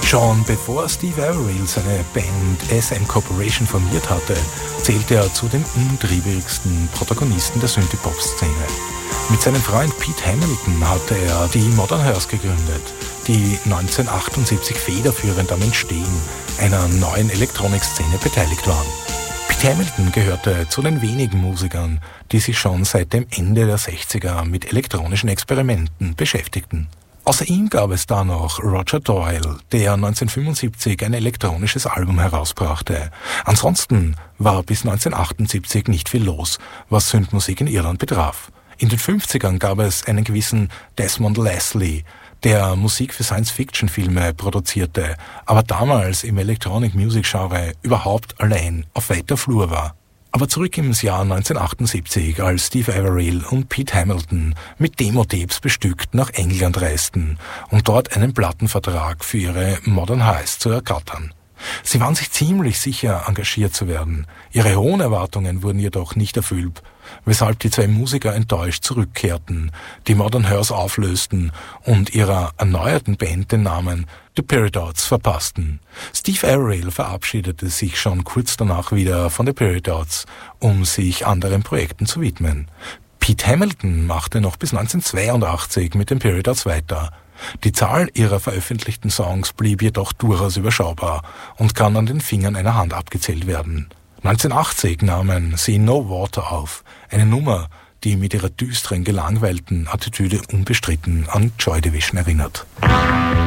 Schon bevor Steve Averill seine Band SM Corporation formiert hatte, zählte er zu den umtriebigsten Protagonisten der Synthie-Pop-Szene. Mit seinem Freund Pete Hamilton hatte er die Modern Hearst gegründet, die 1978 federführend am Entstehen einer neuen Elektronikszene beteiligt waren. Pete Hamilton gehörte zu den wenigen Musikern, die sich schon seit dem Ende der 60er mit elektronischen Experimenten beschäftigten. Außer ihm gab es da noch Roger Doyle, der 1975 ein elektronisches Album herausbrachte. Ansonsten war bis 1978 nicht viel los, was Synthmusik in Irland betraf. In den 50ern gab es einen gewissen Desmond Leslie, der Musik für Science-Fiction-Filme produzierte, aber damals im Electronic-Music-Genre überhaupt allein auf weiter Flur war. Aber zurück ins Jahr 1978, als Steve Averill und Pete Hamilton mit Demo-Tapes bestückt nach England reisten, um dort einen Plattenvertrag für ihre Modern Hearst zu ergattern. Sie waren sich ziemlich sicher, engagiert zu werden. Ihre hohen Erwartungen wurden jedoch nicht erfüllt, weshalb die zwei Musiker enttäuscht zurückkehrten, die Modern Hearst auflösten und ihrer erneuerten Band den Namen The Peridots verpassten. Steve Averill verabschiedete sich schon kurz danach wieder von The Peridots, um sich anderen Projekten zu widmen. Pete Hamilton machte noch bis 1982 mit den Peridots weiter. Die Zahl ihrer veröffentlichten Songs blieb jedoch durchaus überschaubar und kann an den Fingern einer Hand abgezählt werden. 1980 nahmen sie No Water auf, eine Nummer, die mit ihrer düsteren, gelangweilten Attitüde unbestritten an Joy Division erinnert.